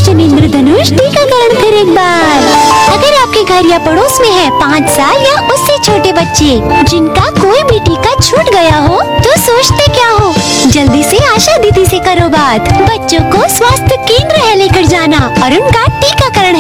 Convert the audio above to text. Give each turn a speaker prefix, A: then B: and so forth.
A: Operation इंद्रधनुष टीकाकरण फिर एक बार। अगर आपके घर या पड़ोस में है 5 साल या उससे छोटे बच्चे जिनका कोई भी टीका छूट गया हो, तो सोचते क्या हो? जल्दी से आशा दीदी से करो बात। बच्चों को स्वास्थ्य केंद्र है लेकर जाना और उनका टीकाकरण